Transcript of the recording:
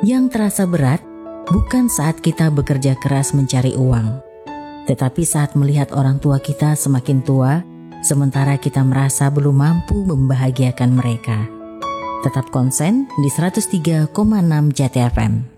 Yang terasa berat bukan saat kita bekerja keras mencari uang, tetapi saat melihat orang tua kita semakin tua, sementara kita merasa belum mampu membahagiakan mereka. Tetap konsen di 103,6 JTFM.